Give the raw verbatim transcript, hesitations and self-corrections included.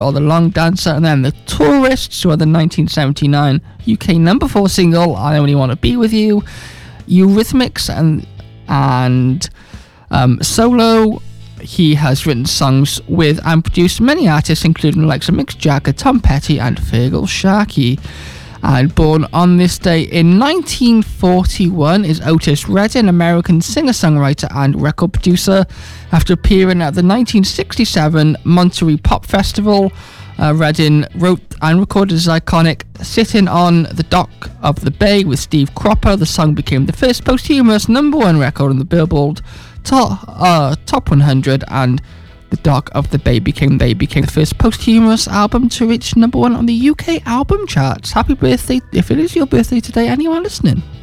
or The Long Dancer, and then The Tourists, who are the nineteen seventy-nine U K number four single, I Only Want to Be With You. Eurythmics and and um, solo, he has written songs with and produced many artists, including the likes of Mick Jagger, Tom Petty, and Feargal Sharkey. And born on this day in nineteen forty-one is Otis Redding, American singer-songwriter and record producer. After appearing at the nineteen sixty-seven Monterey Pop Festival, uh, Redding wrote and recorded his iconic Sitting on the Dock of the Bay with Steve Cropper. The song became the first posthumous number one record on the Billboard Top, uh, top one hundred, and The Dock of the Bay became they became the first posthumous album to reach number one on the U K album charts. Happy birthday, if it is your birthday today and you are listening.